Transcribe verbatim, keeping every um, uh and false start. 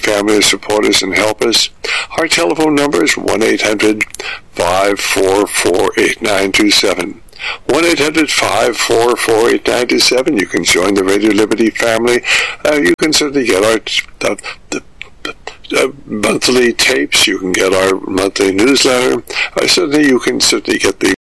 family to support us and help us. Our telephone number is one eight hundred five four four eight nine two seven. one eight hundred five four four eight nine two seven. You can join the Radio Liberty family. Uh, you can certainly get our uh, the, uh, monthly tapes. You can get our monthly newsletter. Uh, certainly, you can certainly get the